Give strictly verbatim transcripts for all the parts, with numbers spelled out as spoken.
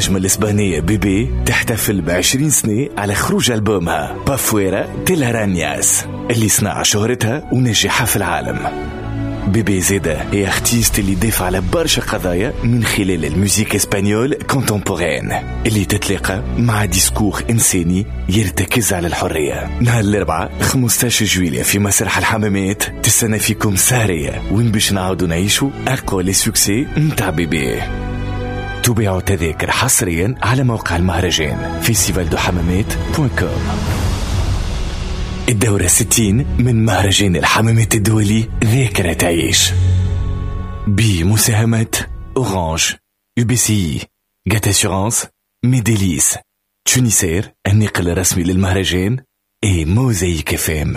النجمة الإسبانية بيبي تحتفل بعشرين سنة على خروج ألبومها بافويرا تيلارانياس اللي صنع شهرتها ونجحها في العالم. بيبي زيدا هي ارتيست اللي دافع على برشا قضايا من خلال الموسيقى اسبانيول كونتمبورين اللي تتلاقى مع ديسكور إنساني يرتكز على الحرية. نهار الأربعاء خمسة عشر جويلية في مسرح الحمامات تستنى فيكم سهرية وين باش نعاودوا نعيشوا أقوى لي سوكسي متاع بيبي. تبيعوا تذاكر حصريا على موقع المهرجان فيستيفال دو حمامات دوت كوم. الدورة ستين من مهرجان الحمامات الدولي ذاكرة تعيش بمساهمة أورانج، يو بي سي، جات أسيورانس، ميديليس، تونيسير الناقل الرسمي للمهرجان، اي موزايك فام.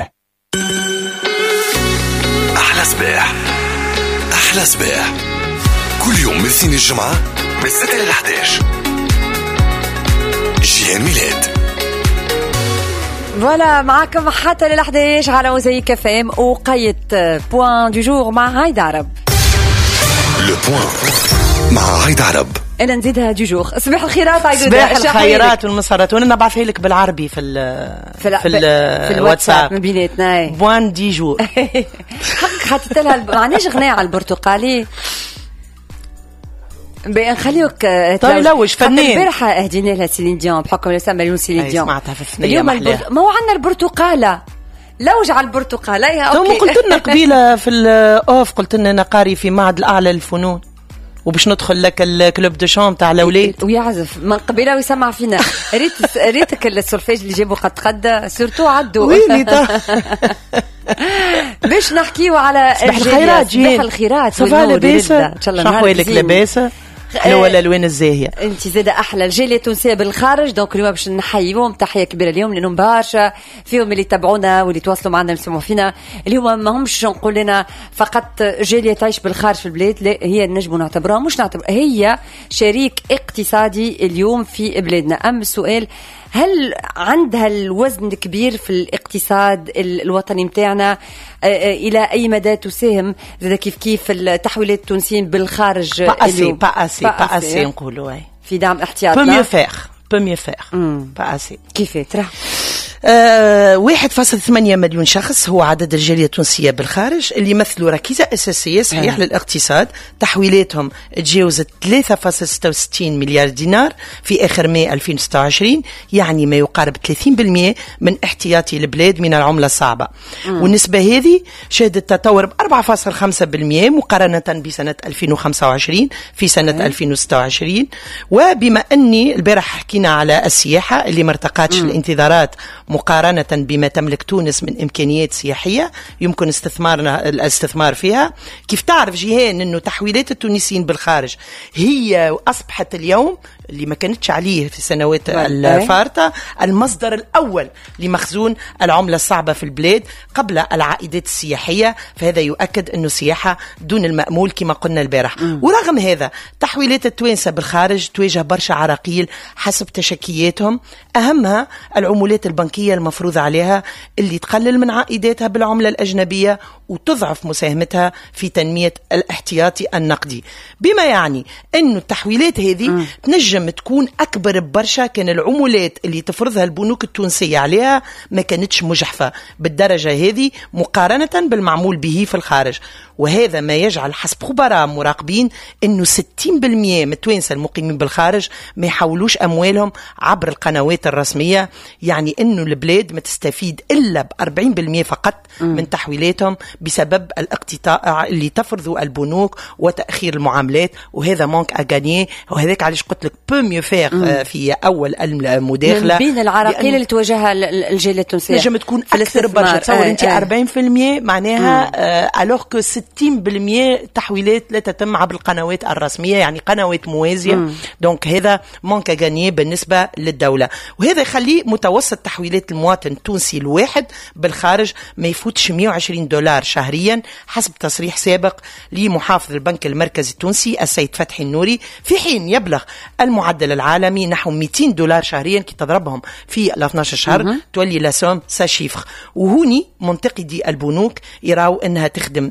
أحلى صباح أحلى صباح كل يوم من الاثنين الجمعة من الستة إلى الأحد عشر. جيان ميلاد فوالا معكم حتى للأحد عشر على موزايك فام. وقيت بوان دو جور مع هايد عرب. لو بوان مع هايد عرب. أنا نزيدها دو جور. صباح الخيرات عيدو. صباح الخيرات والمسارات. وانا نبعثها لك بالعربي في ال في, ال... في, ال... في الواتساب من بيناتنا. بوان دي جور. حقك حطيت لها معناش غناء على البرتقالي. بقى نخليوك طيب لوش فنان. البارحة اهدينا لها سيلين ديون بحكم لسا مليون سيلين ديون. سمعتها في الثنية اليوم البرت... ما هو عندنا البرتقالة. لوج على البرتقالة يا اوكي. ثم قلت لنا قبيلة في الاوف قلت لنا انا قاري في معهد الاعلى للفنون وباش ندخل لك الكلوب دو شون تاع الاولاد ويعزف من قبيله ويسمع فينا. ريت ريتك السولفيج اللي جابوا قد قد سورتو عدوا ويلي باش نحكيو على صباح الخيرات. صباح الخيرات. صباح لاباس ان شاء الله. شحوي لك لاباس حلوة الالوان الزاهيه. انت زاده احلى الجاليه التونسيه بالخارج. دونك اليوم باش نحييهم تحيه كبيره اليوم لانهم برشا فيهم اللي يتابعونا واللي يتواصلوا معنا يسمعوا فينا. اليوم ما همش نقول لنا فقط جاليه تعيش بالخارج في البلاد، لا هي نجموا نعتبرها مش نعتبر هي شريك اقتصادي اليوم في بلادنا. اما السؤال هل عندها الوزن الكبير في الاقتصاد الوطني متاعنا؟ إلى أي مدى تساهم زاد كيف كيف التحويلات التونسيين بالخارج بأسي بأسي بأسي نقولوا في دعم احتياطنا؟ بو ميو فيغ بو ميو فيغ بأسي. كيف ترى؟ أه واحد فاصل ثمانية مليون شخص هو عدد الجالية التونسية بالخارج اللي يمثلوا ركيزة أساسية صحيح أه. للاقتصاد. تحويلاتهم تجاوزت ثلاثة فاصل ستة وستين مليار دينار في آخر ماي ألفين وستة وعشرين، يعني ما يقارب ثلاثين بالمئة من احتياطي البلاد من العملة الصعبة. أه. والنسبة هذه شهدت تطور ب أربعة فاصل خمسة بالمئة مقارنة بسنة ألفين وخمسة وعشرين في سنة أه. ألفين وستة وعشرين. وبما أني البارح حكينا على السياحة اللي مرتقاتش الانتظارات مقارنة بما تملك تونس من إمكانيات سياحية يمكن استثمارنا الاستثمار فيها. كيف تعرف جيهان أنه تحويلات التونسيين بالخارج هي أصبحت اليوم اللي ما كانتش عليه في السنوات الفارطة المصدر الأول لمخزون العملة الصعبة في البلاد قبل العائدات السياحية. فهذا يؤكد أنه السياحة دون المأمول كما قلنا البارح. م. ورغم هذا تحويلات التوانسة بالخارج تواجه برشا عراقيل حسب تشكياتهم، أهمها العمولات البنكية المفروض عليها اللي تقلل من عائداتها بالعملة الأجنبية وتضعف مساهمتها في تنمية الاحتياطي النقدي، بما يعني أنه التحويلات هذه م. تنجم تكون أكبر ببرشا كان العمولات اللي تفرضها البنوك التونسية عليها ما كانتش مجحفة بالدرجة هذه مقارنة بالمعمول به في الخارج. وهذا ما يجعل حسب خبراء مراقبين أنه ستين بالمئة من التوانسة المقيمين بالخارج ما يحولوش أموالهم عبر القنوات الرسمية، يعني أنه البلاد ما تستفيد إلا بأربعين بالمئة فقط من تحويلاتهم بسبب الاقتطاع اللي تفرضه البنوك وتأخير المعاملات. وهذا مانك أغانيه، وهذاك علاش قلت لك بو ميو فيغ في أول المداخلة من بين العراقيل اللي تواجهها الجالية التونسية نجم تكون أكثر برشا. تصور أنت أربعين بالمئة معناها ألوغ كو ستين بالمئة تحويلات لا تتم عبر القنوات الرسمية، يعني قنوات موازية. دونك هذا مانك أغانيه بالنسبة للدولة، وهذا يخليه متوسط تحويلات المواطن التونسي الواحد بالخارج ما يفوتش مئة وعشرين دولار شهريا حسب تصريح سابق لمحافظ البنك المركزي التونسي السيد فتحي النوري، في حين يبلغ المعدل العالمي نحو مئتين دولار شهريا. كي تضربهم في ال اثناش شهر تولي لاسوم سا شيفر. وهوني منتقدي البنوك يراو انها تخدم دون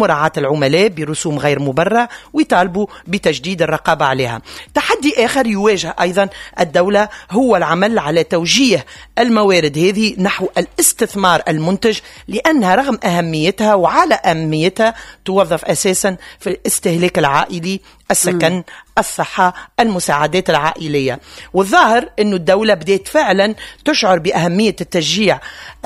مراعاة العملاء برسوم غير مبررة ويطالبوا بتجديد الرقابة عليها. تحدي آخر يواجه أيضا الدولة هو العمل على توجيه الموارد هذه نحو الاستثمار المنتج، لأنها رغم أهميتها وعلى أهميتها توظف أساسا في الاستهلاك العائلي، السكن، الصحة، المساعدات العائلية. والظاهر أن الدولة بدأت فعلا تشعر بأهمية التشجيع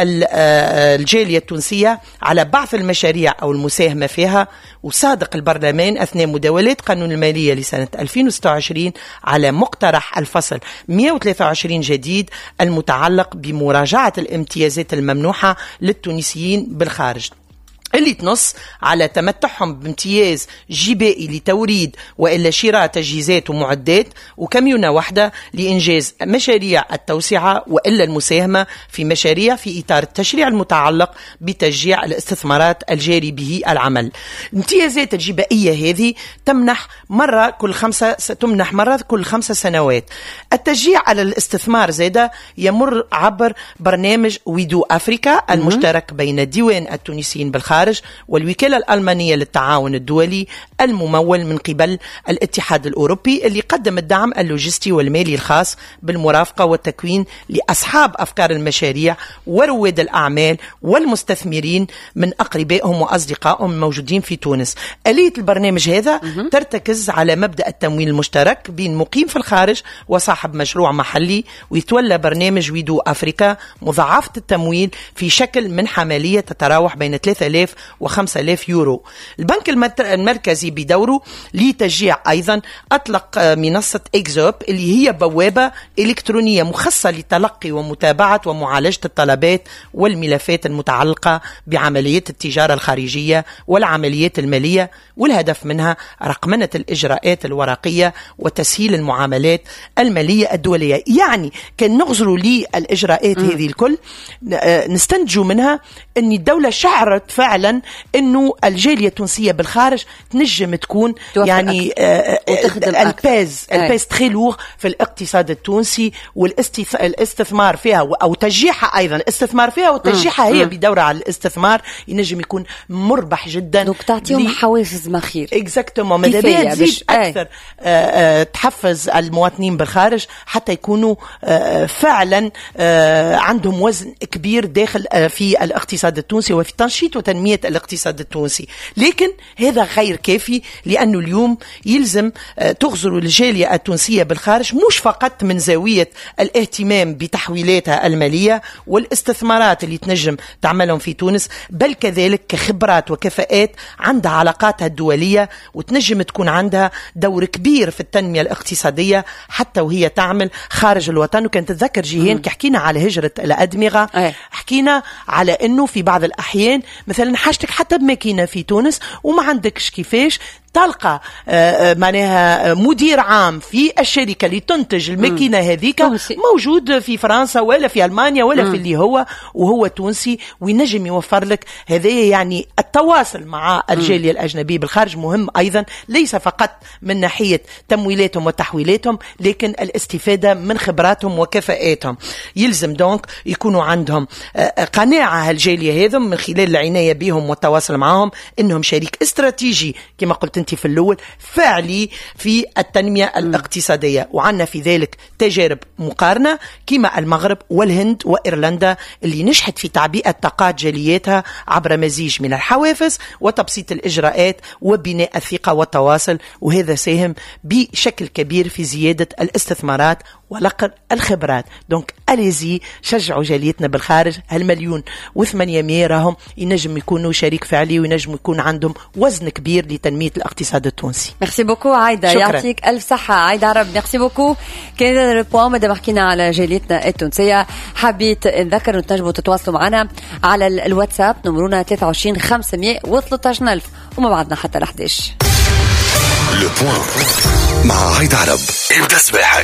الجالية التونسية على بعض المشاريع أو المساهمة فيها. وصادق البرلمان أثناء مداولات قانون المالية لسنة ألفين وستة وعشرين على مقترح الفصل مئة وثلاثة وعشرين جديد المتعلق بمراجعة الامتيازات الممنوحة للتونسيين بالخارج، اللي تنص على تمتعهم بامتياز جبائي لتوريد وإلا شراء تجهيزات ومعدات وكاميونة واحدة لإنجاز مشاريع التوسعة وإلا المساهمة في مشاريع في إطار التشريع المتعلق بتشجيع الاستثمارات الجاري به العمل. الامتيازات الجبائية هذه تمنح مرة كل خمسة تمنح مرة كل خمسة سنوات. التشجيع على الاستثمار زادة يمر عبر برنامج ويدو أفريكا المشترك بين الديوان التونسيين بالخارج والوكالة الألمانية للتعاون الدولي الممول من قبل الاتحاد الأوروبي، اللي قدم الدعم اللوجستي والمالي الخاص بالمرافقة والتكوين لأصحاب أفكار المشاريع ورواد الأعمال والمستثمرين من أقربائهم وأصدقائهم الموجودين في تونس. آلية البرنامج هذا ترتكز على مبدأ التمويل المشترك بين مقيم في الخارج وصاحب مشروع محلي، ويتولى برنامج ويدو أفريكا مضاعفة التمويل في شكل منحة مالية تتراوح بين ثلاثة آلاف وخمسة آلاف يورو. البنك المركزي بدوره لتشجيع أيضا أطلق منصة إكزوب، اللي هي بوابة إلكترونية مخصصة لتلقي ومتابعة ومعالجة الطلبات والملفات المتعلقة بعمليات التجارة الخارجية والعمليات المالية، والهدف منها رقمنة الإجراءات الورقية وتسهيل المعاملات المالية الدولية. يعني كان نغزروا لي الإجراءات م. هذه الكل نستنتجوا منها أن الدولة شعرت فعلا أنه الجالية التونسية بالخارج تنجم تكون يعني الباز الباز تري لوغ في الاقتصاد التونسي والاستثمار فيها أو تشجيعها أيضا الاستثمار فيها وتشجيعها هي بدورة على الاستثمار ينجم يكون مربح جدا. دونك تعطيهم حوافز مخير اكزاكتومون ماذا بيا تزيد أكثر آه تحفز المواطنين بالخارج حتى يكونوا آه فعلا آه عندهم وزن كبير داخل آه في الاقتصاد التونسي وفي تنشيط وتنمية الاقتصاد التونسي. لكن هذا غير كافي، لأنه اليوم يلزم تغزر الجالية التونسية بالخارج مش فقط من زاوية الاهتمام بتحويلاتها المالية والاستثمارات اللي تنجم تعملهم في تونس، بل كذلك كخبرات وكفاءات عندها علاقاتها الدولية وتنجم تكون عندها دور كبير في التنمية الاقتصادية حتى وهي تعمل خارج الوطن. وكانت تتذكر جيهان كحكينا على هجرة الأدمغة، حكينا على أنه في بعض الأحيان مثلا حاجتك حتى بماكينة في تونس وما عندكش كيفاش تلقى معناها مدير عام في الشركة اللي تنتج الماكينة هذيك موجود في فرنسا ولا في ألمانيا ولا م. في اللي هو وهو تونسي وينجم يوفر لك. هذا يعني التواصل مع الجالية الأجنبية بالخارج مهم أيضا، ليس فقط من ناحية تمويلاتهم وتحويلاتهم لكن الاستفادة من خبراتهم وكفاءاتهم. يلزم دونك يكونوا عندهم قناعة الجالية هذم من خلال العناية بهم والتواصل معهم إنهم شريك استراتيجي كما قلت في اللول فعلي في التنمية الاقتصادية. وعنا في ذلك تجارب مقارنة كما المغرب والهند وإيرلندا اللي نجحت في تعبئة طاقات جالياتها عبر مزيج من الحوافز وتبسيط الإجراءات وبناء الثقة والتواصل، وهذا ساهم بشكل كبير في زيادة الاستثمارات ولقر الخبرات. دونك أليزي شجعوا جاليتنا بالخارج، هالمليون وثمانية راهم ينجم يكونوا شريك فعلي وينجم يكون عندهم وزن كبير لتنمية الاقتصاد التونسي. ميرسي بوكو عايدة، يعطيك ألف صحة عايدة عرب. ميرسي بوكو. كان هذا البوان مادام حكينا على جاليتنا التونسية. حبيت نذكر وتنجموا تتواصلوا معنا على الواتساب نمرونا ثلاثة وعشرين خمسمية وثلاثة عشر ألف وما بعدنا حتى الأحداش. لو بوان مع عايدة عرب. ابدأ صباحك.